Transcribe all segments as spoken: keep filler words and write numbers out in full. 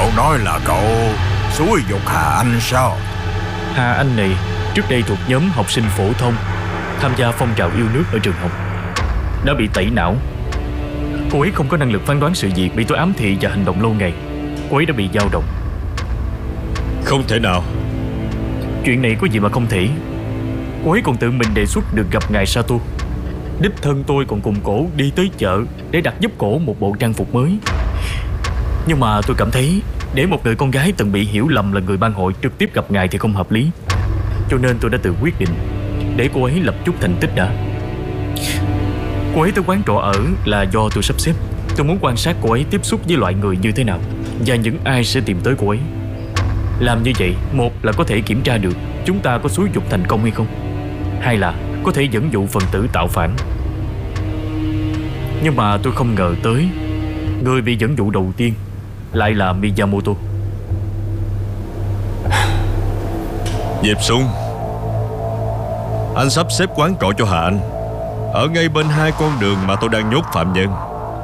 Cậu nói là cậu xúi giục Hà Anh sao? Hà Anh này trước đây thuộc nhóm học sinh phổ thông tham gia phong trào yêu nước ở trường học, đã bị tẩy não. Cô ấy không có năng lực phán đoán sự việc, bị tôi ám thị và hành động lâu ngày. Cô ấy đã bị dao động. Không thể nào. Chuyện này có gì mà không thể. Cô ấy còn tự mình đề xuất được gặp ngài Sato. Đích thân tôi còn cùng cổ đi tới chợ để đặt giúp cổ một bộ trang phục mới. Nhưng mà tôi cảm thấy để một người con gái từng bị hiểu lầm là người ban hội trực tiếp gặp ngài thì không hợp lý. Cho nên tôi đã tự quyết định để cô ấy lập chút thành tích đã. Cô ấy tới quán trọ ở là do tôi sắp xếp. Tôi muốn quan sát cô ấy tiếp xúc với loại người như thế nào và những ai sẽ tìm tới cô ấy. Làm như vậy, một là có thể kiểm tra được chúng ta có xúi giục thành công hay không, hai là có thể dẫn dụ phần tử tạo phản. Nhưng mà tôi không ngờ tới người bị dẫn dụ đầu tiên lại là Miyamoto. Diệp Sung, anh sắp xếp quán trọ cho Hà Anh ở ngay bên hai con đường mà tôi đang nhốt phạm nhân.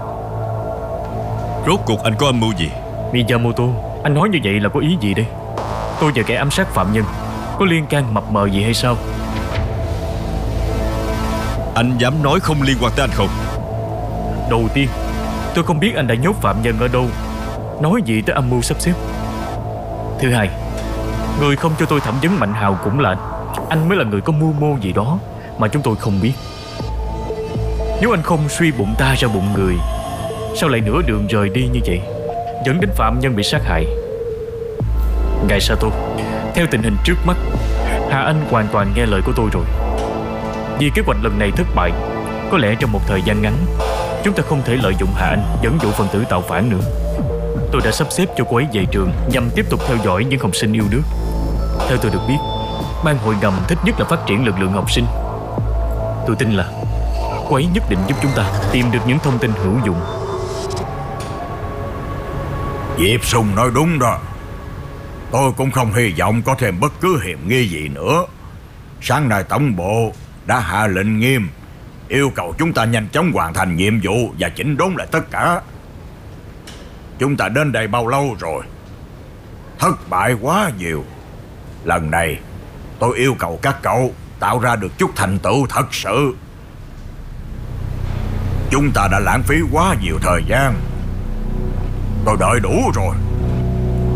Rốt cuộc anh có âm mưu gì? Miyamoto, anh nói như vậy là có ý gì đây? Tôi và kẻ ám sát phạm nhân có liên can mập mờ gì hay sao? Anh dám nói không liên quan tới anh không? Đầu tiên, tôi không biết anh đã nhốt phạm nhân ở đâu, nói gì tới âm mưu sắp xếp. Thứ hai, người không cho tôi thẩm vấn Mạnh Hào cũng là anh. Anh mới là người có mưu mô gì đó mà chúng tôi không biết. Nếu anh không suy bụng ta ra bụng người, sao lại nửa đường rời đi như vậy, dẫn đến phạm nhân bị sát hại? Ngài Sato, theo tình hình trước mắt, Hà Anh hoàn toàn nghe lời của tôi rồi. Vì kế hoạch lần này thất bại, có lẽ trong một thời gian ngắn chúng ta không thể lợi dụng Hà Anh dẫn dụ phần tử tạo phản nữa. Tôi đã sắp xếp cho cô ấy về trường nhằm tiếp tục theo dõi những học sinh yêu nước. Theo tôi được biết, ban hội ngầm thích nhất là phát triển lực lượng học sinh. Tôi tin là cô ấy nhất định giúp chúng ta tìm được những thông tin hữu dụng. Diệp Sung nói đúng đó. Tôi cũng không hy vọng có thêm bất cứ hiểm nghi gì nữa. Sáng nay tổng bộ đã hạ lệnh nghiêm, yêu cầu chúng ta nhanh chóng hoàn thành nhiệm vụ và chỉnh đốn lại tất cả. Chúng ta đến đây bao lâu rồi? Thất bại quá nhiều. Lần này tôi yêu cầu các cậu tạo ra được chút thành tựu thật sự. Chúng ta đã lãng phí quá nhiều thời gian. Tôi đợi đủ rồi.